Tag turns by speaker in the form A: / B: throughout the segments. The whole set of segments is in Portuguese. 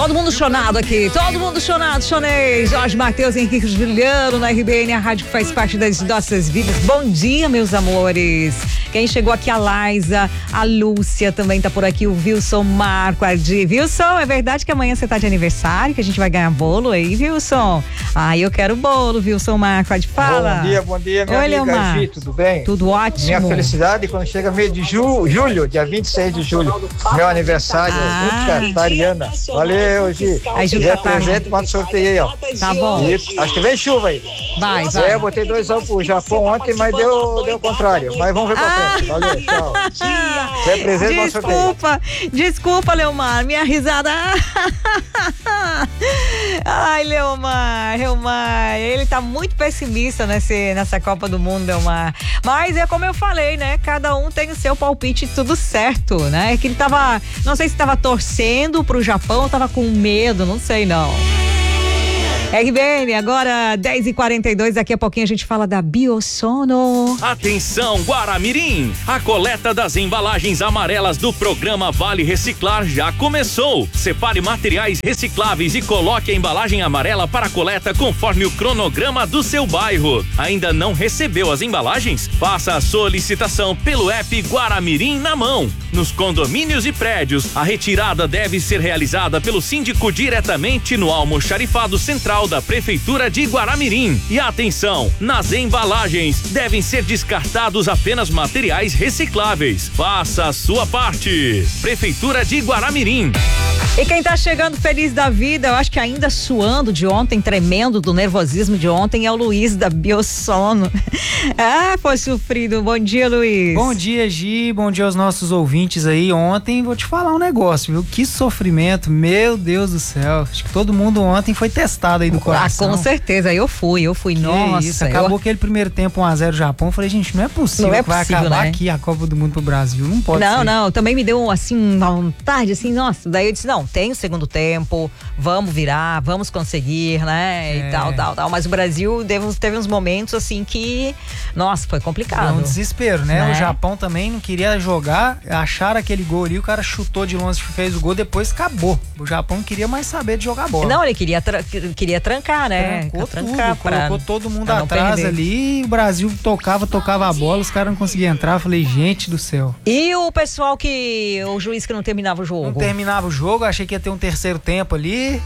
A: Todo mundo chonado aqui, todo mundo chonado, chonei. Jorge Matheus, Henrique Juliano, na RBN, a rádio que faz parte das nossas vidas. Bom dia, meus amores. Quem chegou aqui, a Laísa, a Lúcia também tá por aqui, o Wilson Marco, a Di. Wilson, é verdade que amanhã você tá de aniversário, que a gente vai ganhar bolo aí, Wilson? Eu quero bolo, Wilson Marco, pode falar.
B: Bom dia, minha amiga Gi, tudo bem?
A: Tudo ótimo.
B: Minha felicidade quando chega mês de julho, dia 26 de julho, meu aniversário, Tariana. Valeu, Gi.
A: Aí,
B: se quiser presente, manda sorteio aí, ó.
A: Tá bom.
B: Isso. Acho que vem chuva aí.
A: Vai.
B: Eu botei 2 ovos pro Japão ontem, mas deu o contrário. Mas vamos ver pra frente. Valeu, tchau. Se é presente, manda sorteio.
A: Desculpa, Leomar, minha risada. Ai, Leomar, ele tá muito pessimista nessa Copa do Mundo, Leomar. Mas é como eu falei, né? Cada um tem o seu palpite, tudo certo, né? Que ele tava, não sei se tava torcendo pro Japão ou tava com medo, não sei não. RBN, agora 10h42, daqui a pouquinho a gente fala da Biosono.
C: Atenção, Guaramirim! A coleta das embalagens amarelas do programa Vale Reciclar já começou. Separe materiais recicláveis e coloque a embalagem amarela para coleta conforme o cronograma do seu bairro. Ainda não recebeu as embalagens? Faça a solicitação pelo app Guaramirim na mão. Nos condomínios e prédios, a retirada deve ser realizada pelo síndico diretamente no almoxarifado central da Prefeitura de Guaramirim. E atenção, nas embalagens devem ser descartados apenas materiais recicláveis. Faça a sua parte. Prefeitura de Guaramirim.
A: E quem tá chegando feliz da vida, eu acho que ainda suando de ontem, tremendo do nervosismo de ontem, é o Luiz da Biosono. Foi sofrido. Bom dia, Luiz.
D: Bom dia, Gi. Bom dia aos nossos ouvintes aí. Ontem, vou te falar um negócio, viu? Que sofrimento, meu Deus do céu. Acho que todo mundo ontem foi testado aí do coração.
A: Com certeza, eu fui. Nossa.
D: Isso, acabou aquele primeiro tempo 1-0 Japão. Eu falei, gente, não é possível que vai acabar, né? Aqui a Copa do Mundo pro Brasil. Não pode ser.
A: Não, também me deu assim, uma vontade, assim, nossa. Daí eu disse, não, tem o segundo tempo, vamos virar, vamos conseguir, né? E tal. Mas o Brasil teve uns momentos assim que, nossa, foi complicado.
D: Foi um desespero, né? O Japão também não queria jogar, acharam aquele gol ali, o cara chutou de longe, fez o gol, depois acabou. O Japão não queria mais saber de jogar bola.
A: Não, ele queria trancar, né?
D: Colocou todo mundo atrás ali, o Brasil tocava a bola, os caras não conseguiam entrar. Eu falei, gente do céu.
A: E o pessoal o juiz que não terminava o jogo?
D: Não terminava o jogo, achei que ia ter um terceiro tempo ali.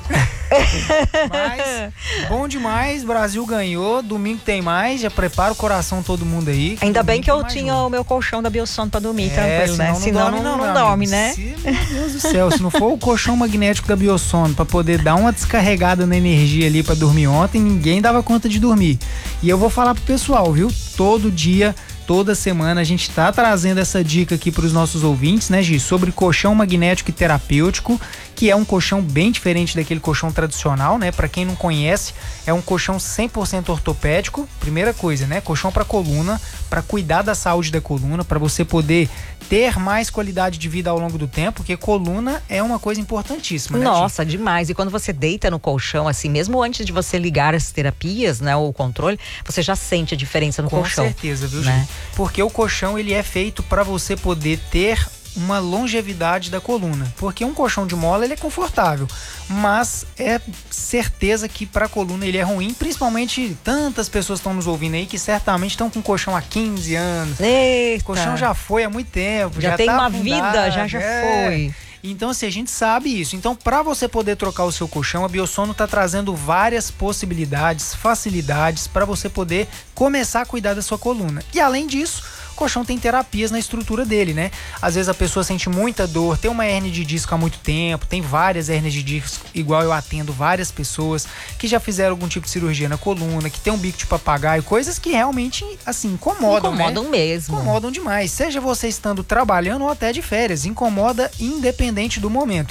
D: Mas bom demais, Brasil ganhou, domingo tem mais, já prepara o coração todo mundo aí.
A: Ainda bem que eu tinha o meu colchão da Biosono pra dormir, tranquilo, né? Senão não dorme, né?
D: Meu Deus do céu, se não for o colchão magnético da Biosono pra poder dar uma descarregada na energia ali pra dormir ontem, ninguém dava conta de dormir. E eu vou falar pro pessoal, viu? Todo dia, toda semana a gente tá trazendo essa dica aqui pros nossos ouvintes, né, Gi? Sobre colchão magnético e terapêutico, que é um colchão bem diferente daquele colchão tradicional, né? Pra quem não conhece, é um colchão 100% ortopédico. Primeira coisa, né? Colchão pra coluna, pra cuidar da saúde da coluna, pra você poder ter mais qualidade de vida ao longo do tempo, porque coluna é uma coisa importantíssima, né?
A: Nossa, demais. E quando você deita no colchão, assim, mesmo antes de você ligar as terapias, né, ou o controle, você já sente a diferença no colchão.
D: Com certeza, viu, né? Porque o colchão, ele é feito para você poder ter uma longevidade da coluna, porque um colchão de mola ele é confortável, mas é certeza que para a coluna ele é ruim, principalmente tantas pessoas estão nos ouvindo aí que certamente estão com colchão há 15 anos.
A: Eita.
D: O colchão já foi há muito tempo,
A: já tem
D: tá
A: uma
D: afundado,
A: vida, já foi.
D: Então, assim, a gente sabe isso. Então, para você poder trocar o seu colchão, a Biosono está trazendo várias possibilidades, facilidades para você poder começar a cuidar da sua coluna. E além disso, o colchão tem terapias na estrutura dele, né? Às vezes a pessoa sente muita dor, tem uma hérnia de disco há muito tempo, tem várias hérnias de disco, igual eu atendo várias pessoas que já fizeram algum tipo de cirurgia na coluna, que tem um bico de papagaio, coisas que realmente, assim, incomodam, né?
A: Mesmo.
D: Incomodam demais, seja você estando trabalhando ou até de férias, incomoda independente do momento.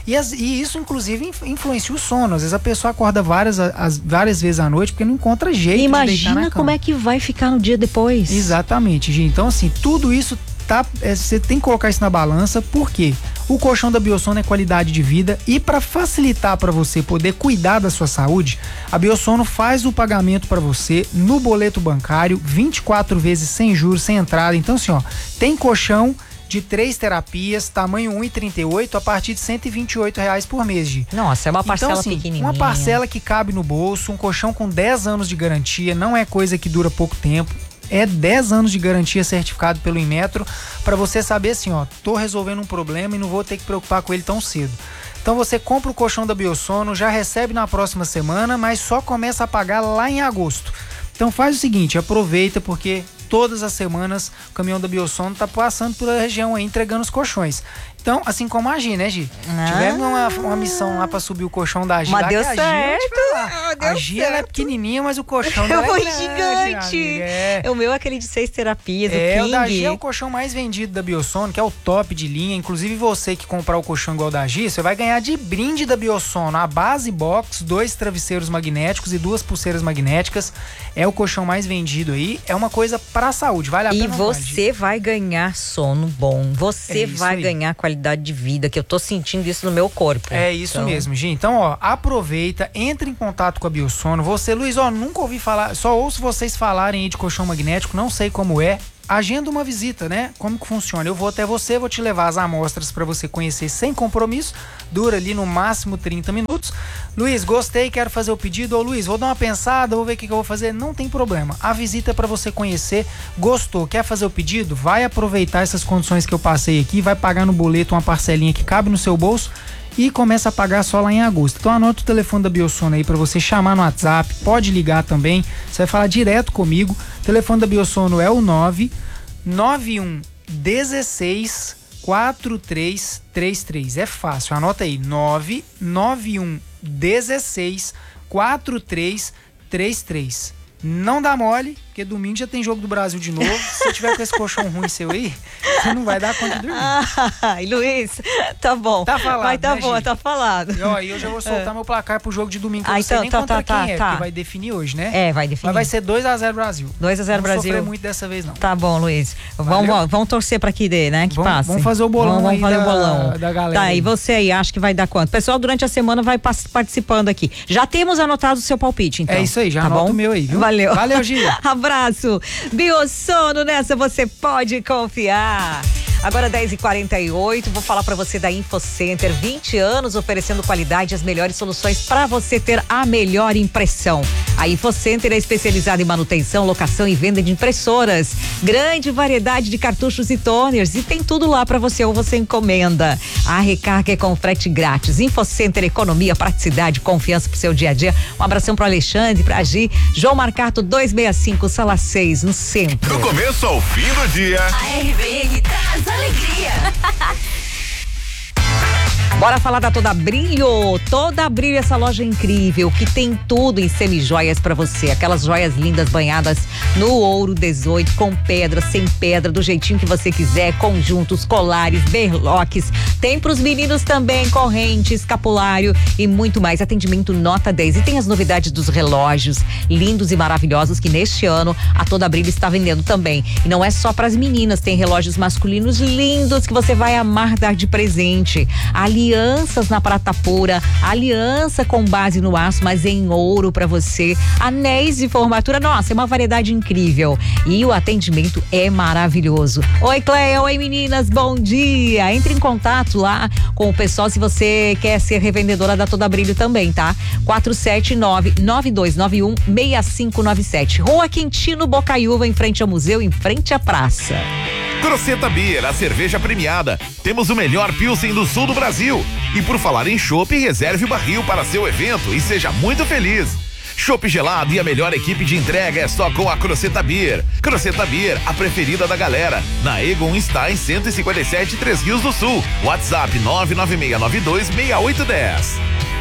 D: E isso, inclusive, influencia o sono. Às vezes a pessoa acorda várias vezes à noite porque não encontra jeito de deitar na cama.
A: Imagina como é que vai ficar no dia depois.
D: Exatamente, gente. Então, assim, tudo isso você tem que colocar isso na balança, porque o colchão da Biosono é qualidade de vida e para facilitar para você poder cuidar da sua saúde, a Biosono faz o pagamento para você no boleto bancário 24 vezes sem juros, sem entrada. Então, assim, ó, tem colchão de 3 terapias, tamanho 1,38, a partir de R$128 por mês, Gi.
A: Nossa, é uma parcela
D: então, assim,
A: pequenininha.
D: Uma parcela que cabe no bolso, um colchão com 10 anos de garantia, não é coisa que dura pouco tempo. É 10 anos de garantia certificado pelo Inmetro, para você saber assim, ó, tô resolvendo um problema e não vou ter que preocupar com ele tão cedo. Então você compra o colchão da Biosono, já recebe na próxima semana, mas só começa a pagar lá em agosto. Então faz o seguinte, aproveita, porque todas as semanas o caminhão da Biosono tá passando pela região aí, entregando os colchões. Então, assim como a Gi, né, Gi? Tivemos uma missão lá pra subir o colchão da Gi.
A: Mas
D: lá,
A: deu
D: que
A: certo.
D: A Gi, ela é pequenininha, mas o colchão dela
A: Foi
D: grande,
A: gigante. O meu é aquele de 6 terapias, o King.
D: O da Gi é o colchão mais vendido da Biosono, que é o top de linha. Inclusive, você que comprar o colchão igual da Gi, você vai ganhar de brinde da Biosono a base box, 2 travesseiros magnéticos e 2 pulseiras magnéticas. É o colchão mais vendido aí. É uma coisa pra saúde, vale a pena.
A: E você vai ganhar sono bom. Você vai ganhar qualidade de vida, que eu tô sentindo isso no meu corpo.
D: É isso mesmo, Gi. Então, ó, aproveita, entre em contato com a Biosono. Você, Luiz, ó, nunca ouvi falar, só ouço vocês falarem aí de colchão magnético, não sei como é. Agenda uma visita, né? Como que funciona? Eu vou até você, vou te levar as amostras para você conhecer sem compromisso. Dura ali no máximo 30 minutos. Luiz, gostei, quero fazer o pedido. Ô Luiz, vou dar uma pensada, vou ver o que eu vou fazer. Não tem problema. A visita é para você conhecer. Gostou, quer fazer o pedido? Vai aproveitar essas condições que eu passei aqui, vai pagar no boleto uma parcelinha que cabe no seu bolso e começa a pagar só lá em agosto. Então anota o telefone da Biosono aí para você chamar no WhatsApp, pode ligar também, você vai falar direto comigo. O telefone da Biosono é o 991 16 4333. É fácil, anota aí, 991 16 4333. Não dá mole, porque domingo já tem jogo do Brasil de novo. Se você tiver com esse colchão ruim seu aí, você não vai dar conta de dormir.
A: Ai, Luiz, tá bom.
D: Tá falado,
A: mas tá
D: né,
A: bom,
D: Gi?
A: tá falado.
D: E ó, eu já vou soltar meu placar pro jogo de domingo, que eu não sei
A: então,
D: nem contra quem porque vai definir hoje, né?
A: É, vai definir.
D: Mas vai ser 2-0 Brasil.
A: 2-0 Brasil.
D: Não sofrer muito dessa vez, não.
A: Tá bom, Luiz. Vamos torcer pra que dê, né? Que passe.
D: Vamos fazer o bolão.
A: Vamos fazer o bolão
D: da galera.
A: Tá,
D: aí.
A: E você aí, acha que vai dar quanto? Pessoal, durante a semana vai participando aqui. Já temos anotado o seu palpite, então.
D: É isso aí, já
A: tá
D: anota
A: bom?
D: o meu aí, viu?
A: Valeu.
D: Valeu, Gia.
A: Abraço. Biosono, nessa você pode confiar. Agora 10h48, vou falar para você da InfoCenter, 20 anos oferecendo qualidade e as melhores soluções para você ter a melhor impressão. A InfoCenter é especializada em manutenção, locação e venda de impressoras. Grande variedade de cartuchos e toners e tem tudo lá para você ou você encomenda. A recarga é com frete grátis. InfoCenter, economia, praticidade, confiança pro seu dia a dia. Um abração pro Alexandre, pra Gi. João Marcato 265, sala 6, no centro.
E: Do começo ao fim do dia.
F: A RBN traz alegria.
A: Bora falar da Toda Brilho. Toda Brilho, essa loja incrível que tem tudo em semijoias pra você. Aquelas joias lindas banhadas no ouro 18, com pedra, sem pedra, do jeitinho que você quiser, conjuntos, colares, berloques. Tem pros meninos também corrente, escapulário e muito mais. Atendimento nota 10. E tem as novidades dos relógios lindos e maravilhosos que neste ano a Toda Brilho está vendendo também. E não é só pras meninas, tem relógios masculinos lindos que você vai amar dar de presente. Alianças na prata pura, aliança com base no aço, mas em ouro pra você, anéis de formatura, nossa, é uma variedade incrível e o atendimento é maravilhoso. Oi, Cleia, oi meninas, bom dia, entre em contato lá com o pessoal se você quer ser revendedora da Toda Brilho também, tá? 479-9291-6597, Rua Quintino Bocaiúva, em frente ao museu, em frente à praça.
E: Croceta Beer, a cerveja premiada. Temos o melhor Pilsen do sul do Brasil. E por falar em chopp, reserve o barril para seu evento e seja muito feliz. Chopp gelado e a melhor equipe de entrega é só com a Croceta Beer. Croceta Beer, a preferida da galera. Na Egon está em 157, 3 Rios do Sul. WhatsApp 996926810.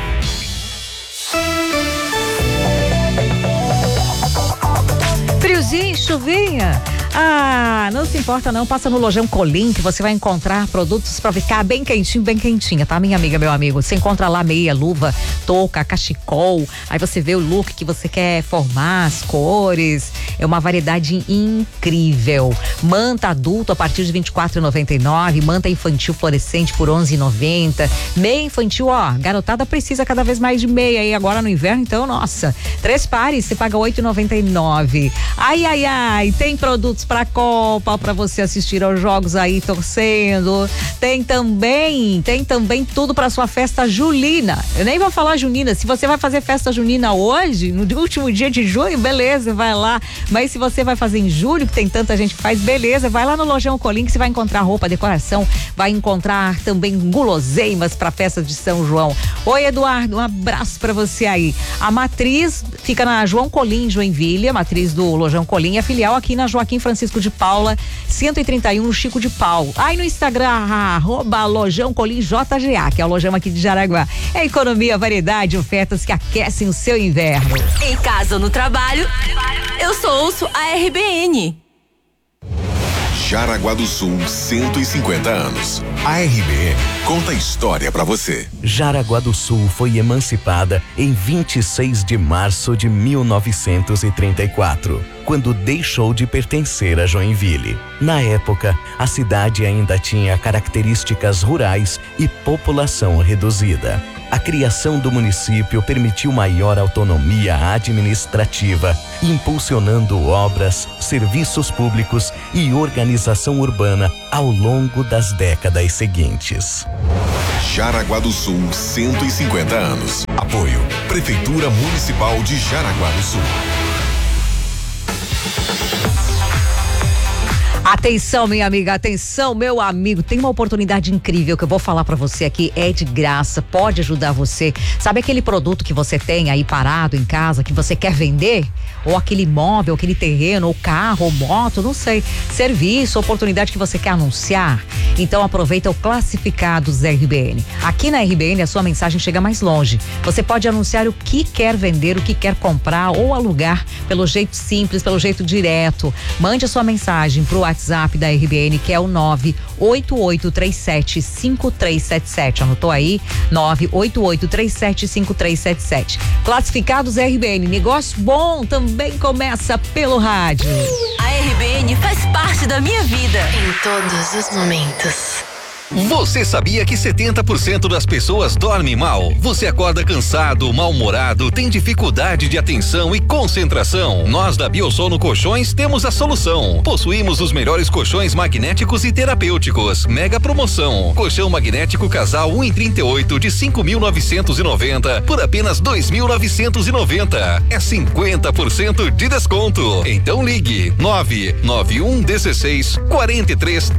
A: Friozinho, chuvinha. Ah, não se importa não, passa no Lojão Colim que você vai encontrar produtos pra ficar bem quentinha, tá, minha amiga, meu amigo? Você encontra lá meia, luva, touca, cachecol, aí você vê o look que você quer formar, as cores, é uma variedade incrível. Manta adulto a partir de R$24,99, manta infantil fluorescente por R$11,90, meia infantil, ó, garotada precisa cada vez mais de meia e agora no inverno, então, nossa, 3 pares, você paga R$8,99. Ai, tem produtos pra Copa, pra você assistir aos jogos aí torcendo. Tem também tudo pra sua festa julina. Eu nem vou falar junina. Se você vai fazer festa junina hoje, no último dia de junho, beleza, vai lá. Mas se você vai fazer em julho, que tem tanta gente que faz, beleza, vai lá no Lojão Colim que você vai encontrar roupa, decoração, vai encontrar também guloseimas pra festa de São João. Oi, Eduardo, um abraço pra você aí. A matriz fica na João Colim, Joinville, a matriz do Lojão Colim, a filial aqui na Joaquim Francisco de Paula, 131, no Chico de Pau. Aí no Instagram, @Lojão Colim JGA, que é o lojão aqui de Jaraguá. É economia, variedade, ofertas que aquecem o seu inverno.
F: Em casa ou no trabalho, eu só ouço a RBN.
G: Jaraguá do Sul, 150 anos. A RBN conta a história pra você.
H: Jaraguá do Sul foi emancipada em 26 de março de 1934, quando deixou de pertencer a Joinville. Na época, a cidade ainda tinha características rurais e população reduzida. A criação do município permitiu maior autonomia administrativa, impulsionando obras, serviços públicos e organização urbana ao longo das décadas seguintes.
G: Jaraguá do Sul, 150 anos. Apoio: Prefeitura Municipal de Jaraguá do Sul.
A: Atenção, minha amiga, atenção, meu amigo, tem uma oportunidade incrível que eu vou falar pra você aqui, é de graça, pode ajudar você. Sabe aquele produto que você tem aí parado em casa, que você quer vender? Ou aquele imóvel, aquele terreno, ou carro, ou moto, não sei, serviço, oportunidade que você quer anunciar? Então aproveita o Classificados RBN. Aqui na RBN a sua mensagem chega mais longe. Você pode anunciar o que quer vender, o que quer comprar ou alugar pelo jeito simples, pelo jeito direto. Mande a sua mensagem pro WhatsApp da RBN, que é o 988375377. Anotou aí? 988375377. Classificados RBN, negócio bom também começa pelo rádio.
F: A RBN faz parte da minha vida.
I: Em todos os momentos.
J: Você sabia que 70% das pessoas dormem mal? Você acorda cansado, mal-humorado, tem dificuldade de atenção e concentração? Nós da Biosono Colchões temos a solução. Possuímos os melhores colchões magnéticos e terapêuticos. Mega promoção. Colchão magnético casal 1,38 de 5.990 por apenas 2.990. É 50% de desconto. Então ligue 99116 43